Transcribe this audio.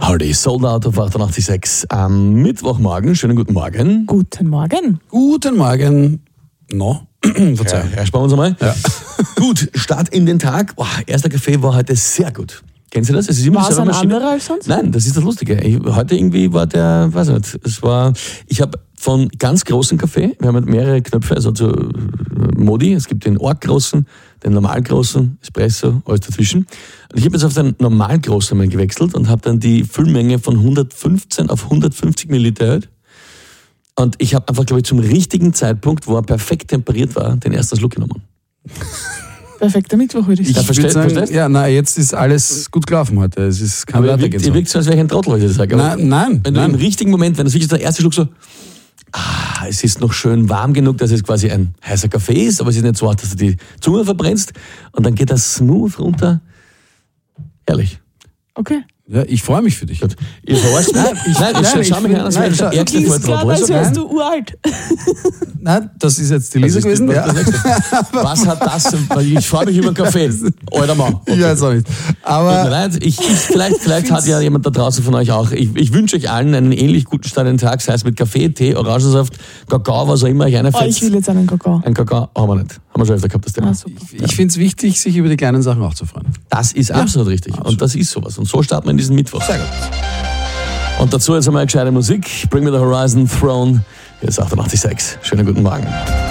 Capaldi, Sold Out auf 88.6 am Mittwochmorgen. Schönen guten Morgen. Guten Morgen. Guten Morgen. No. Verzeihung. Ersparen wir uns einmal. Ja. Gut, Start in den Tag. Boah, erster Kaffee war heute sehr gut. Kennst du das? Es ist immer War es dieselbe ein Maschine. anderer als sonst? Nein, das ist das Lustige. Heute irgendwie war der, weiß nicht, ich habe von ganz großen Kaffee, wir haben halt mehrere Knöpfe, also zu Modi, es gibt den Org-großen, den normal-großen, Espresso, alles dazwischen. Und ich habe jetzt auf den normal-großen mal gewechselt und habe dann die Füllmenge von 115 auf 150 Milliliter erhöht. Und ich habe einfach, glaube ich, zum richtigen Zeitpunkt, wo er perfekt temperiert war, den ersten Schluck genommen. Perfekter Mittwoch, würde ich sagen. Verstehst? Ja, nein, jetzt ist alles gut gelaufen heute. Es ist kein Aber ihr Weitergehen. wirkt so, als wäre ich ein Trottel, was ich das sage. Aber Nein. wenn du im richtigen Moment, wenn das wirklich der erste Schluck so, es ist noch schön warm genug, dass es quasi ein heißer Kaffee ist, aber es ist nicht so hart, dass du die Zunge verbrennst und dann geht das smooth runter. Herrlich. Okay. Ja, ich freue mich für dich. Gut. Ihr verarscht mich? Schau mich an, als wäre ich der ärgste Klingst gerade, als Volltrottel. wärst du uralt. Nein, das ist jetzt die Lisa gewesen. Ja. Was hat das? Ich freue mich über einen Kaffee. Alter Mann. Okay. Ich weiß auch nicht. Tut mir Aber leid, vielleicht hat ja jemand da draußen von euch auch. Ich wünsche euch allen einen ähnlich guten Start in den Tag, sei es mit Kaffee, Tee, Orangensaft, Kakao, was auch immer euch Oh, einfällt. ich will jetzt einen Kakao. Ein Kakao haben wir nicht. Haben wir schon öfter gehabt, das Thema. Ah, super. ich finde es wichtig, sich über die kleinen Sachen auch zu freuen. Das ist absolut richtig. Und das ist sowas. Und so starten wir in diesen Mittwoch. Sehr gut. Und dazu jetzt einmal eine gescheite Musik. Bring Me the Horizon, Throne. Hier ist 88.6. Schönen guten Morgen.